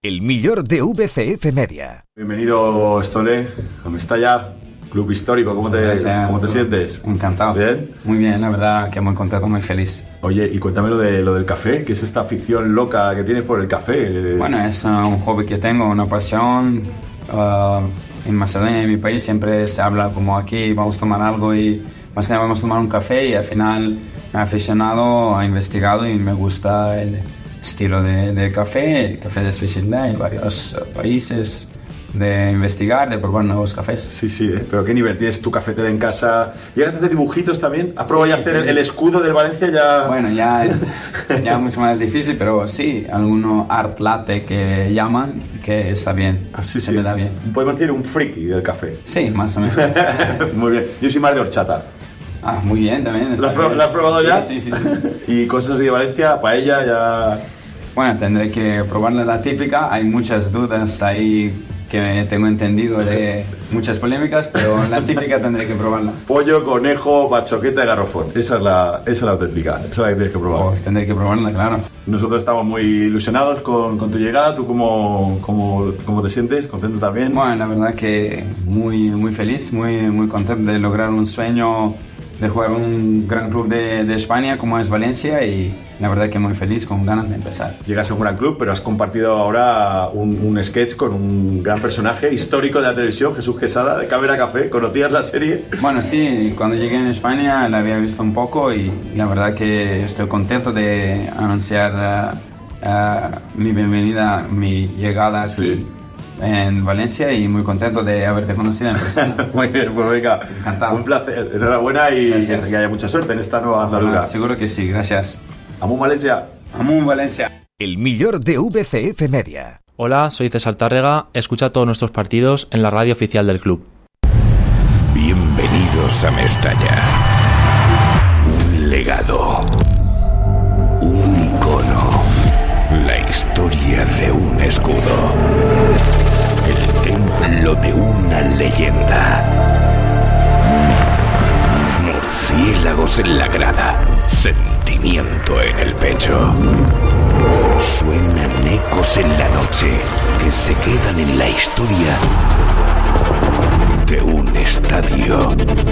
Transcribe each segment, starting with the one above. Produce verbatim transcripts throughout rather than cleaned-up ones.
El millor de V C F Media. Bienvenido, Estole, a Mestalla, club histórico. ¿Cómo te, Gracias, ¿cómo te sientes? Encantado. ¿Bien? Muy bien, la verdad que muy contento, muy feliz. Oye, y cuéntame lo, de, lo del café, ¿qué es esta afición loca que tienes por el café? Bueno, es uh, un hobby que tengo, una pasión. Uh, en Macedonia, en mi país, siempre se habla como aquí, vamos a tomar algo y más allá vamos a tomar un café, y al final me he aficionado, he investigado y me gusta el estilo de, de café, el café de especialidad en varios países, de investigar, de probar nuevos cafés. Sí, sí, ¿eh? Pero qué nivel, tienes tu cafetera en casa. ¿Llegas a hacer dibujitos también? ¿Has probado sí, ya hacer sí. el, el escudo del Valencia? Ya... Bueno, ya es ya mucho más difícil, pero sí, alguno art latte que llaman, que está bien, ah, sí, se sí. me da bien. Podemos decir un friki del café. Sí, más o menos. Muy bien, yo soy más de horchata. Ah, muy bien también. ¿Lo has, pro- ¿Lo has probado ya? Sí, sí, sí. sí. ¿Y cosas de Valencia, paella, ya...? Bueno, tendré que probarla la típica. Hay muchas dudas ahí que tengo entendido de muchas polémicas, pero la típica tendré que probarla. Pollo, conejo, bachoqueta y garrofón. Esa es la, esa es la auténtica. Esa es la que tienes que probar. Oh, tendré que probarla, claro. Nosotros estamos muy ilusionados con, con tu llegada. ¿Tú cómo, cómo, cómo te sientes? ¿Contento también? Bueno, la verdad que muy, muy feliz, muy, muy contento de lograr un sueño de jugar un gran club de, de España como es Valencia, y la verdad que muy feliz, con ganas de empezar. Llegas a un gran club, pero has compartido ahora un, un sketch con un gran personaje histórico de la televisión, Jesús Quesada, de Cámara Café. ¿Conocías la serie? Bueno, sí, cuando llegué en España la había visto un poco, y la verdad que estoy contento de anunciar uh, uh, mi bienvenida, mi llegada aquí. Sí. En Valencia, y muy contento de haberte conocido en persona. Muy bien, pues venga, encantado. Un placer, enhorabuena y gracias. Que haya mucha suerte en esta nueva andadura. Bueno, seguro que sí, gracias. Amun Valencia. Amun Valencia. El millor de V C F Media. Hola, soy César Tárrega, escucha todos nuestros partidos en la radio oficial del club. Bienvenidos a Mestalla. Un legado. Un icono. La historia de un escudo. El templo de una leyenda. Murciélagos en la grada. Sentimiento en el pecho. Suenan ecos en la noche que se quedan en la historia de un estadio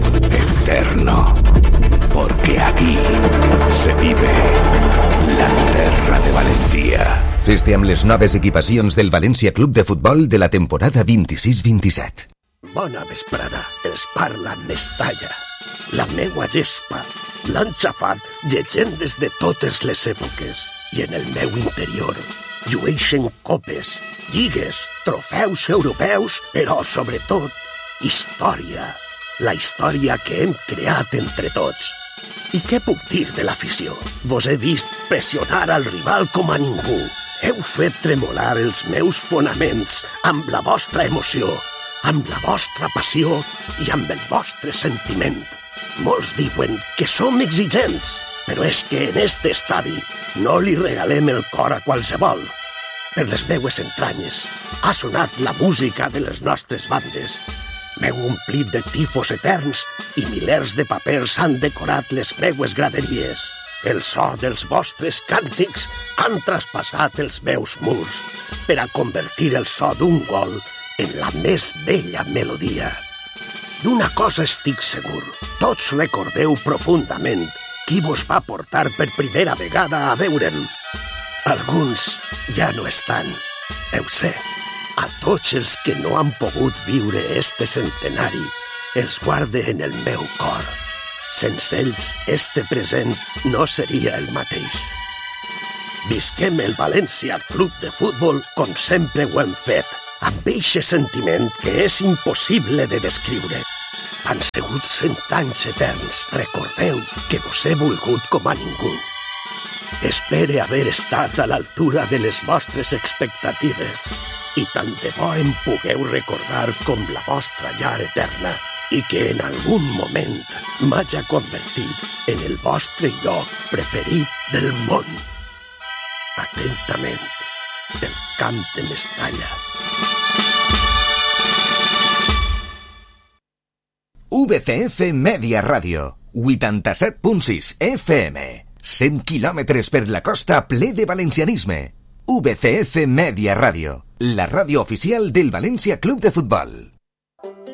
eterno. Porque aquí se vive la terra de Valentía. Fes-te amb les noves equipacions del València Club de Futbol de la temporada vint-i-sis vint-i-set. Bona vesprada, els parla Mestalla. La meua gespa l'han xafat llegendes de totes les èpoques, i en el meu interior llueixen copes, lligues, trofeus europeus, però sobretot història. La història que hem creat entre tots. I què puc dir de l'afició? Vos he vist pressionar al rival com a ningú. Heu fet tremolar els meus fonaments amb la vostra emoció, amb la vostra passió i amb el vostre sentiment. Molts diuen que som exigents, però és que en este estadi no li regalem el cor a qualsevol. Per les meues entranyes ha sonat la música de les nostres bandes. M'heu omplit de tifos eterns i milers de papers han decorat les meues graderies. El so dels vostres càntics han traspassat els meus murs per a convertir el so d'un gol en la més bella melodia. D'una cosa estic segur, tots recordeu profundament qui vos va portar per primera vegada a veure'm. Alguns ja no estan, ho sé. A tots els que no han pogut viure este centenari, els guarde en el meu cor. Sense ells, este present no seria el mateix. Visquem el València Club de Futbol com sempre ho hem fet, amb eixe sentiment que és impossible de descriure. Han sigut cent anys eterns. Recordeu que vos he volgut com a ningú. Espere haver estat a l'altura de les vostres expectatives. I tant de bo em pugueu recordar com la vostra llar eterna, i que en algun moment m'haja convertit en el vostre lloc preferit del món. Atentament, el camp de Mestalla. V C F Media Ràdio, vuitanta-set punt sis F M, cent quilòmetres per la costa ple de valencianisme. V C F Media Radio, la radio oficial del Valencia Club de Fútbol.